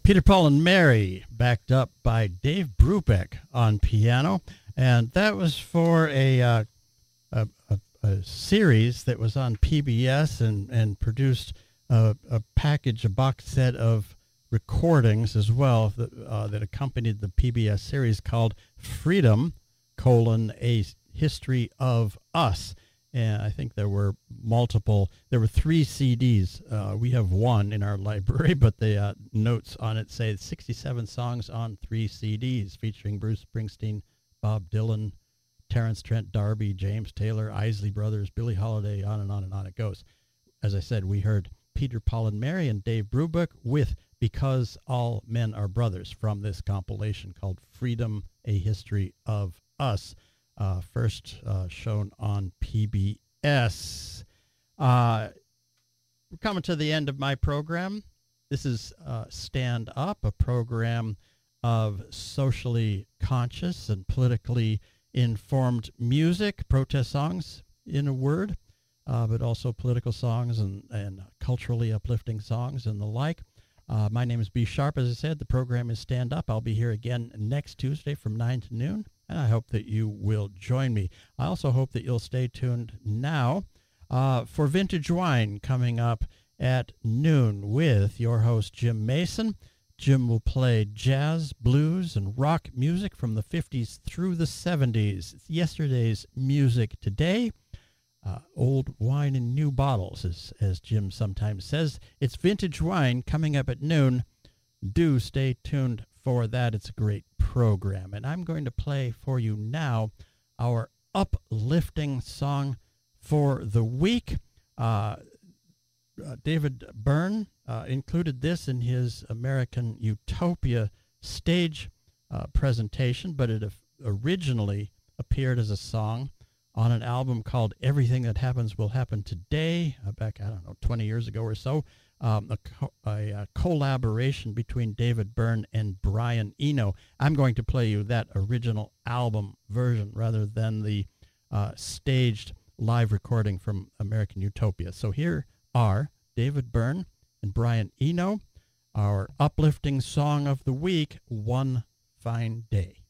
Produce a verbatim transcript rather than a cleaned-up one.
Peter, Paul, and Mary, backed up by Dave Brubeck on piano. And that was for a, uh, a, a, a series that was on P B S and, and produced a, a package, a box set of recordings as well that, uh, that accompanied the P B S series called Freedom, colon, A History of Us. And I think there were multiple, there were three C Ds. Uh, we have one in our library, but the uh, notes on it say sixty-seven songs on three C Ds featuring Bruce Springsteen, Bob Dylan, Terrence Trent D'Arby, James Taylor, Isley Brothers, Billie Holiday, on and on and on it goes. As I said, we heard Peter, Paul, and Mary and Dave Brubeck with Because All Men Are Brothers from this compilation called Freedom, A History of Us. Uh, first uh, shown on P B S. Uh, we're coming to the end of my program. This is uh, Stand Up, a program of socially conscious and politically informed music, protest songs, in a word, uh, but also political songs and, and culturally uplifting songs and the like. Uh, my name is B. Sharp. As I said, the program is Stand Up. I'll be here again next Tuesday from nine to noon. And I hope that you will join me. I also hope that you'll stay tuned now uh, for Vintage Wine coming up at noon with your host, Jim Mason. Jim will play jazz, blues, and rock music from the fifties through the seventies. It's yesterday's music today. Uh, old wine in new bottles, as, as Jim sometimes says. It's Vintage Wine coming up at noon. Do stay tuned for that. It's a great program. And I'm going to play for you now our uplifting song for the week. Uh, uh, David Byrne uh, included this in his American Utopia stage uh, presentation, but it originally appeared as a song on an album called Everything That Happens Will Happen Today, uh, back, I don't know, twenty years ago or so. Um, a, co- a, a collaboration between David Byrne and Brian Eno. I'm going to play you that original album version rather than the uh, staged live recording from American Utopia. So here are David Byrne and Brian Eno, our uplifting song of the week, One Fine Day.